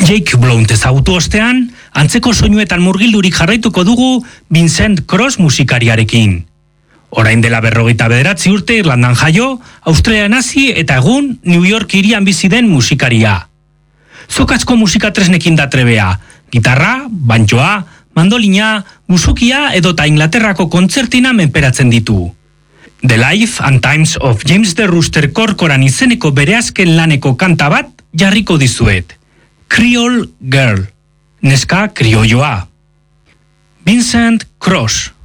Jake Blount ezagutu ostean, antzeko soinuetan murgildurik jarraituko dugu Vincent Cross musikariarekin. Orain dela 49 urte Irlandan jaio, Australian hasi eta egun New York hirian bizi den musikaria. Zokazko musika tresnekin da trebea, gitarra, bantxoa, mandolina, buzukia edota Inglaterrako kontzertina menperatzen ditu. The Life and Times of James the Rooster Corcoran izeneko bere azken laneko kanta bat jarriko dizuet. Creole Girl, neska kriolloa. Vincent Cross.